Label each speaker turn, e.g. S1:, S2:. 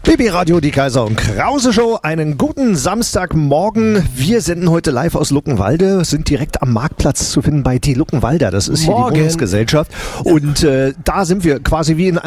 S1: BB Radio, die Kaiser und Krause Show. Einen guten Samstagmorgen. Wir senden heute live aus Luckenwalde, sind direkt am Marktplatz zu finden bei die Luckenwalder. Das ist hier die Wohnungsgesellschaft. Und da sind wir quasi wie in